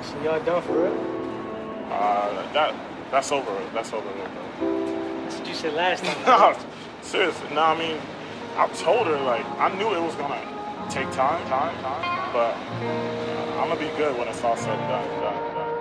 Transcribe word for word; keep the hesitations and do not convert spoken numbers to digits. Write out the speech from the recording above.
So y'all done for real? Uh, that that's over. That's over. That's what you said last time. No, seriously. No, I mean, I told her like I knew it was gonna take time, time, time, but I'm gonna be good when it's all said and done. done, done.